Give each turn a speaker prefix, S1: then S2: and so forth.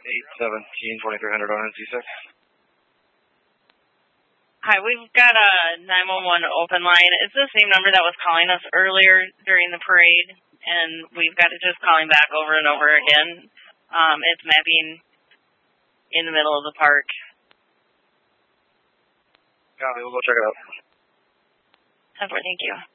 S1: 817-2300 on NC6.
S2: Hi, we've got a 911 open line. It's the same number that was calling us earlier during the parade, and we've got it just calling back over and over again. It's mapping in the middle of the park.
S1: Copy, we'll go check it out.
S2: 10-4, thank you.